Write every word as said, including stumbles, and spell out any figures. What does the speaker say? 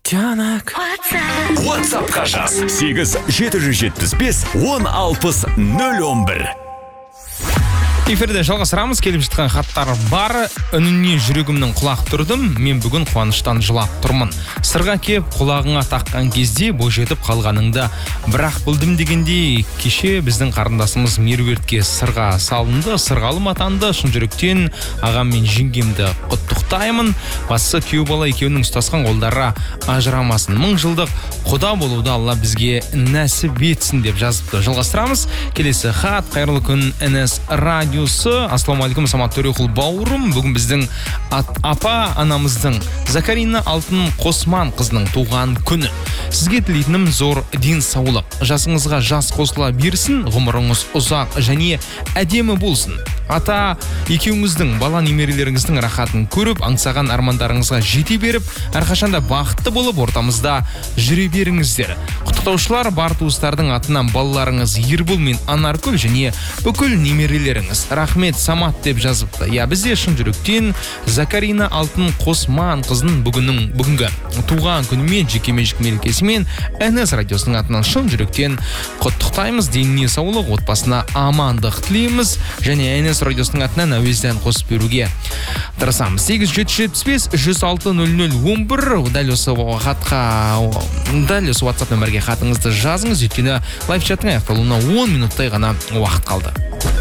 Тянак. WhatsApp-қа жаз сегіз жеті жүз жетпіс бес он алпыс нөл он бір. Эфирде жалғастырамыз. Келіп жатқан хаттар бар. Үніне жүрегімнің құлақ тұрдым. Мен бүгін қуаныштан жылап тұрмын. Сырға кеп құлағыңа таққан кезде бойжетіп қалғаныңда бірақ білдім дегендей, кеше біздің қарындасымыз Меруертке сырға салынды. Сырғалым атанды. Шын жүректен ағам мен жеңгемді құттықтаймын. Басы күйеу бала екеуінің ұстасқан қолдары ажырамасын. Мың жылдық құда болуды Алла бізге нәсіп етсін деп жазыпты. Жалғастырамыз. Келесі хат. Қайырлы күн эн эс радио. Ассаламалейкум, Самат Төреқұл бауырым. Бүгін біздің апа анамыздың Закарина Алтын Қосман қызының туған күні. Сізге тілейтінім зор денсаулық. Жасыңызға жас қосыла берсін, ғұмырыңыз ұзақ және әдемі болсын. Ата екеуіңіздің бала немерелеріңіздің рахатын көріп, аңсаған армандарыңызға жете беріп, әрқашанда бақытты болып ортамызда жүре беріңіздер. Құттықтаушылар бар туыстардың атынан балаларыңыз Ербол мен Анаркүл және бүкіл немерелеріңіз. Рахмет, Самат деп жазыпты. Я бізде шын жүректен Закарина Алтын Қосман қызының бүгіннің бүгінгі туған күнімен жекеменшік мерекесімен эн эс радиосының атынан шын жүректен құттықтаймыз. Деніне саулық, отбасына амандық тілейміз және эн эс радиосының атынан әуезден қосып беруге тырысамыз. сегіз жеті жүз жетпіс бес жүз алты нөл нөл он бір. Дәл осы хатқа, дәл осы WhatsApp нөмірге хатыңызды жазыңыз. Өйткені лайв чаттың аяқталуына он минуттай ғана уақыт қалды.